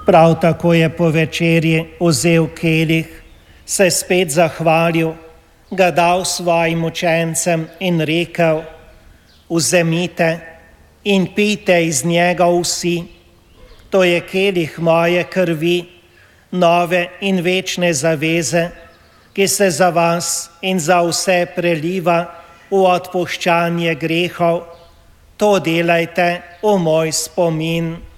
Prav tako je po večerji vzel kelih, se spet zahvalil, ga dal svojim učencem in rekel: Vzemite in pijte iz njega vsi, to je kelih moje krvi, nove in večne zaveze, ki se za vas in za vse preliva v odpuščanje grehov. To delajte v moj spomin.